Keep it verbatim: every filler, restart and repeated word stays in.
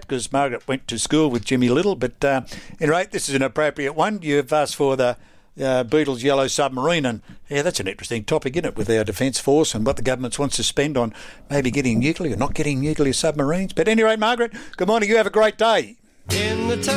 because Margaret went to school with Jimmy Little. But uh, anyway, this is an appropriate one. You've asked for the uh, Beatles Yellow Submarine, and yeah, that's an interesting topic, isn't it, with our Defence Force and what the government wants to spend on maybe getting nuclear, not getting nuclear submarines. But anyway, Margaret, good morning. You have a great day. In the